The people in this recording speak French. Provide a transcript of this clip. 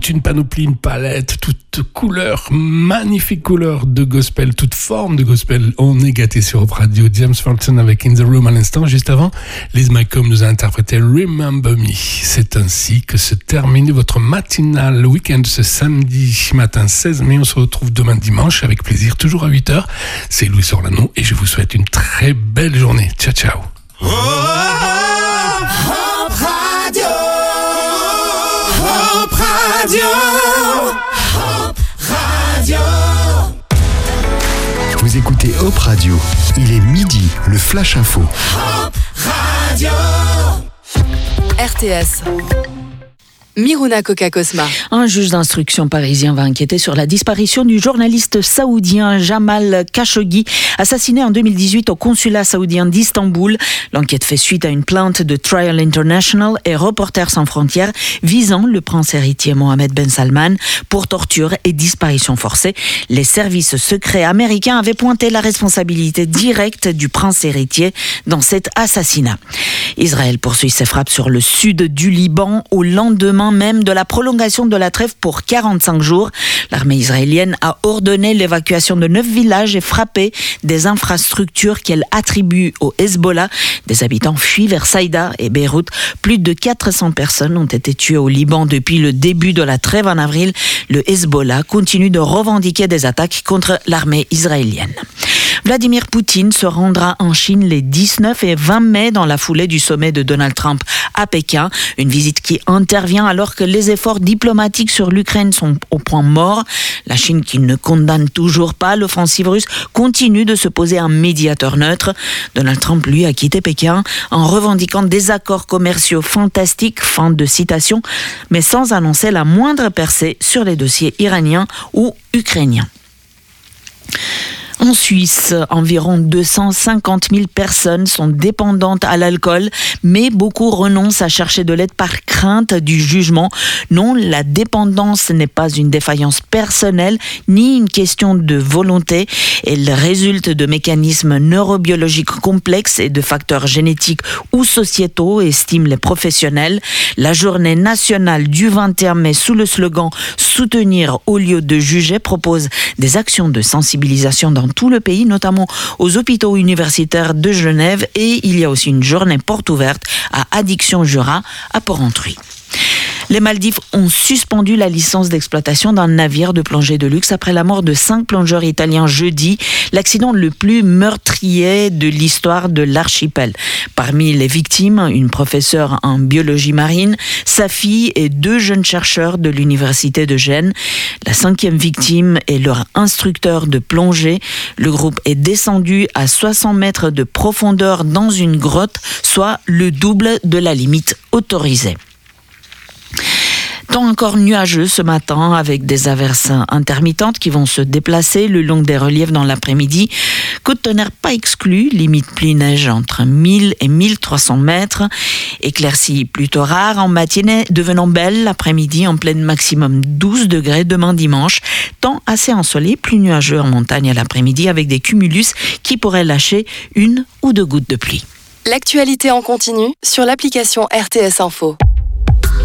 toute une panoplie, une palette, toute couleur, magnifique couleur de gospel, toute forme de gospel. On est gâtés sur Hop Radio. James Fulton avec In the Room à l'instant. Juste avant, Liz Mycomb nous a interprété Remember Me. C'est ainsi que se termine votre matinale week-end ce samedi matin 16 mai. On se retrouve demain dimanche avec plaisir, toujours à 8h. C'est Louis Orlano et je vous souhaite une très belle journée. Ciao, ciao. Hop Radio, Hop Radio, Hop Radio. Vous écoutez Hop Radio. Il est midi, le Flash Info. Hop Radio. RTS. Miruna Koka-Cosma. Un juge d'instruction parisien va enquêter sur la disparition du journaliste saoudien Jamal Khashoggi, assassiné en 2018 au consulat saoudien d'Istanbul. L'enquête fait suite à une plainte de Trial International et Reporters sans frontières visant le prince héritier Mohammed Ben Salman pour torture et disparition forcée. Les services secrets américains avaient pointé la responsabilité directe du prince héritier dans cet assassinat. Israël poursuit ses frappes sur le sud du Liban au lendemain même de la prolongation de la trêve pour 45 jours. L'armée israélienne a ordonné l'évacuation de 9 villages et frappé des infrastructures qu'elle attribue au Hezbollah. Des habitants fuient vers Saïda et Beyrouth. Plus de 400 personnes ont été tuées au Liban depuis le début de la trêve en avril. Le Hezbollah continue de revendiquer des attaques contre l'armée israélienne. Vladimir Poutine se rendra en Chine les 19 et 20 mai dans la foulée du sommet de Donald Trump à Pékin. Une visite qui intervient alors que les efforts diplomatiques sur l'Ukraine sont au point mort. La Chine, qui ne condamne toujours pas l'offensive russe, continue de se poser un médiateur neutre. Donald Trump, lui, a quitté Pékin en revendiquant des accords commerciaux fantastiques, fin de citation, mais sans annoncer la moindre percée sur les dossiers iraniens ou ukrainiens. En Suisse, environ 250 000 personnes sont dépendantes à l'alcool, mais beaucoup renoncent à chercher de l'aide par crainte du jugement. Non, la dépendance n'est pas une défaillance personnelle, ni une question de volonté. Elle résulte de mécanismes neurobiologiques complexes et de facteurs génétiques ou sociétaux, estiment les professionnels. La journée nationale du 21 mai, sous le slogan « Soutenir au lieu de juger », propose des actions de sensibilisation dans tout le pays, notamment aux hôpitaux universitaires de Genève, et il y a aussi une journée porte ouverte à Addiction Jura à Porrentruy. Les Maldives ont suspendu la licence d'exploitation d'un navire de plongée de luxe après la mort de 5 plongeurs italiens jeudi, l'accident le plus meurtrier de l'histoire de l'archipel. Parmi les victimes, une professeure en biologie marine, sa fille et 2 jeunes chercheurs de l'université de Gênes. La 5e victime est leur instructeur de plongée. Le groupe est descendu à 60 mètres de profondeur dans une grotte, soit le double de la limite autorisée. Temps encore nuageux ce matin avec des averses intermittentes qui vont se déplacer le long des reliefs dans l'après-midi. Coup de tonnerre pas exclu, limite pluie-neige entre 1000 et 1300 mètres. Éclaircies plutôt rares en matinée, devenant belle l'après-midi en pleine maximum 12 degrés demain dimanche. Temps assez ensoleillé, plus nuageux en montagne à l'après-midi avec des cumulus qui pourraient lâcher 1 ou 2 gouttes de pluie. L'actualité en continu sur l'application RTS Info.